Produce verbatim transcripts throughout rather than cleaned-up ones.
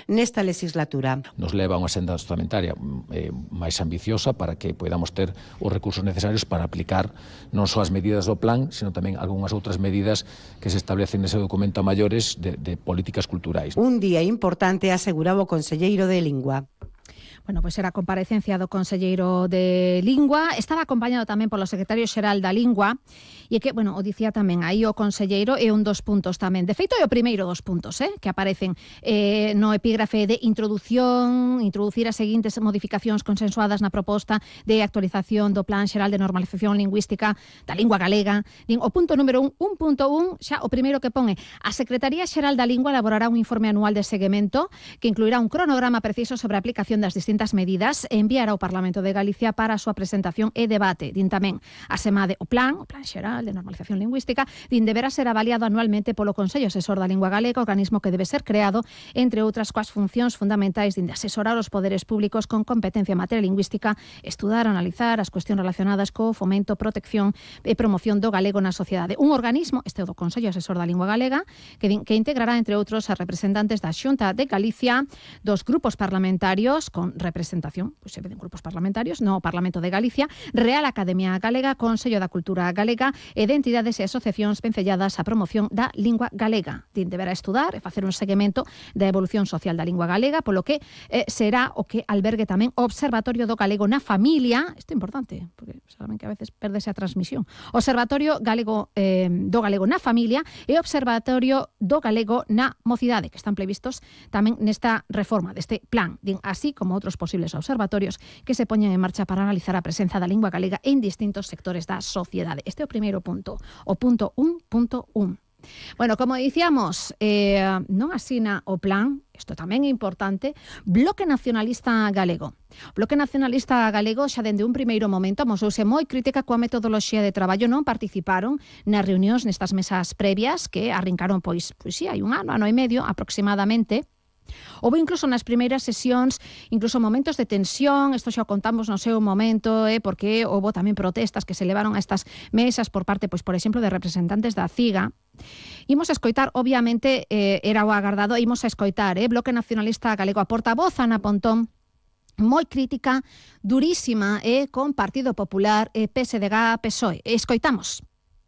nesta legislatura. Nos leva a unha senda orzamentaria eh, máis ambiciosa para que podamos ter os recursos necesarios para aplicar non só as medidas do plan, sino tamén algunhas outras medidas que se establecen nese documento a maiores de, de políticas culturais. Un día importante, aseguraba o conselleiro de Lingua. Bueno, pois era a comparecencia do conselleiro de Lingua, estaba acompañado tamén polo secretario xeral da Lingua, e que, bueno, o dicía tamén aí o conselleiro, é un dos puntos tamén. De feito, é o primeiro dos puntos, eh, que aparecen eh, no epígrafe de introdución, introducir as seguintes modificacións consensuadas na proposta de actualización do Plan Xeral de Normalización Lingüística da Lingua Galega. O punto número un, un punto un, xa o primeiro que pone, a Secretaría Xeral da Lingua elaborará un informe anual de seguimento que incluirá un cronograma preciso sobre a aplicación das distintas medidas e enviará ao Parlamento de Galicia para a súa presentación e debate. Din tamén a semade o plan, o Plan Xeral de Normalización Lingüística, din deberá ser avaliado anualmente polo Consello Asesor da Lingua Galega, organismo que debe ser creado, entre outras coas funcións fundamentais din de asesorar os poderes públicos con competencia en materia lingüística, estudar, analizar as cuestións relacionadas co fomento, protección e promoción do galego na sociedade. Un organismo, este é o do Consello Asesor da Lingua Galega, que, din, que integrará, entre outros, a representantes da Xunta de Galicia, dos grupos parlamentarios con representación, pois se ven grupos parlamentarios no Parlamento de Galicia, Real Academia Galega, Consello da Cultura Galega e de entidades e asociacións vencelladas á promoción da lingua galega. Din deberá estudar e facer un seguimento da evolución social da lingua galega, polo que eh, será o que albergue tamén o Observatorio do Galego na Familia, isto é importante, porque saben que a veces perdese a transmisión, Observatorio Galego eh, do Galego na Familia e Observatorio do Galego na Mocidade, que están previstos tamén nesta reforma deste plan, din, así como outros posibles observatorios que se poñen en marcha para analizar a presenza da lingua galega en distintos sectores da sociedade. Este é o primeiro punto, o punto un punto un. Bueno, como dicíamos, eh, non asina o plan, isto tamén é importante, Bloque Nacionalista Galego. Bloque Nacionalista Galego xa dende un primeiro momento amosouse moi crítica coa metodoloxía de traballo, non participaron nas reunións nestas mesas previas que arrincaron, pois, pois sí, hai un ano, ano e medio aproximadamente. Houve incluso nas primeiras sesións, incluso momentos de tensión, isto xa o contamos no seu momento, eh, porque houve tamén protestas que se levaron a estas mesas por parte, pois, por exemplo, de representantes da CIGA. Imos a escoitar, obviamente, eh, era o agardado, imos a escoitar, eh, Bloque Nacionalista Galego, a portavoz Ana Pontón, moi crítica, durísima, eh, con Partido Popular e P S D G, P S O E. Escoitamos.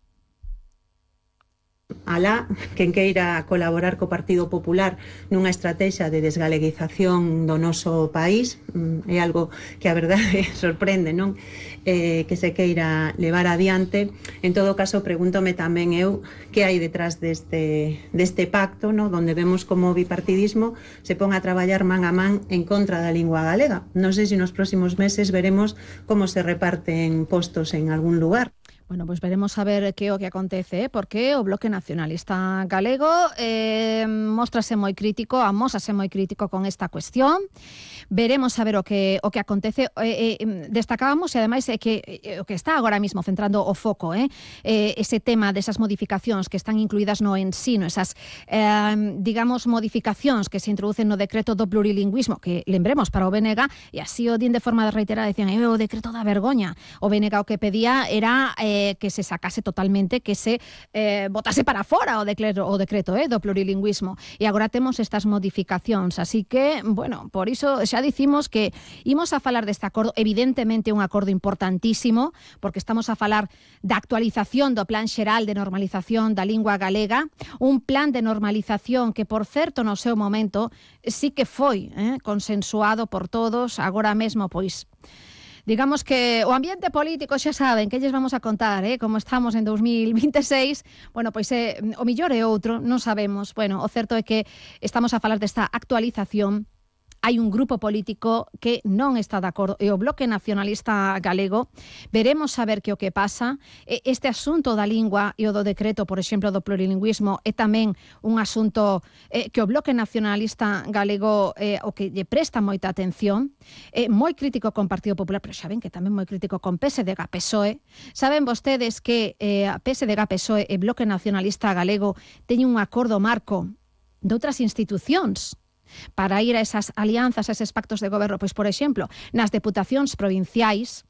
Alá, quen queira colaborar co Partido Popular nunha estrategia de desgaleguización do noso país, é algo que a verdade sorprende, non? Eh, que se queira levar adiante. En todo caso, pregúntome tamén eu que hai detrás deste, deste pacto, non? Donde vemos como o bipartidismo se pon a traballar man a man en contra da lingua galega. Non sei se nos próximos meses veremos como se reparten postos en algún lugar. Bueno, pois veremos a ver que o que acontece, eh? Porque o Bloque Nacionalista Galego eh, mostrase moi crítico, amósase moi crítico con esta cuestión. Veremos a ver o que o que acontece. Eh, eh, destacábamos, e ademais é que eh, o que está agora mismo centrando o foco, eh, eh, ese tema desas modificacións que están incluídas no ensino, esas, eh, digamos, modificacións que se introducen no decreto do plurilingüismo, que lembremos para o B N G, e así o din de forma reiterada, decían, é o decreto da vergoña. O B N G o que pedía era eh, que se sacase totalmente, que se eh, botase para fora o decreto, o decreto eh, do plurilingüismo. E agora temos estas modificacións, así que, bueno, por iso xa dicimos que imos a falar deste acordo, evidentemente un acordo importantísimo, porque estamos a falar da actualización do Plan Xeral de Normalización da Lingua Galega, un plan de normalización que, por certo, no seu momento, sí que foi eh, consensuado por todos, agora mesmo, pois, digamos que o ambiente político xa saben que lles vamos a contar, eh, como estamos en dos mil vinte e seis, bueno, pois eh, o millor é outro, non sabemos. Bueno, o certo é que estamos a falar desta actualización. Hai un grupo político que non está de acordo, e o Bloque Nacionalista Galego. Veremos a ver que o que pasa. Este asunto da lingua e o do decreto, por exemplo, do plurilingüismo, é tamén un asunto eh, que o Bloque Nacionalista Galego eh, o que lle presta moita atención. É moi crítico con Partido Popular, pero xa ven que tamén moi crítico con P S D G, P S O E. Saben vostedes que eh, P S D G, P S O E e Bloque Nacionalista Galego teñen un acordo marco de outras institucións para ir a esas alianzas, a eses pactos de goberno. Pois, por exemplo, nas deputacións provinciais,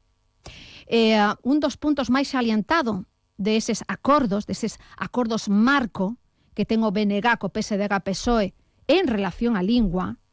eh, un dos puntos máis salientado deses acordos, deses acordos marco que ten o B N G co P S D G, P S O E en relación á lingua,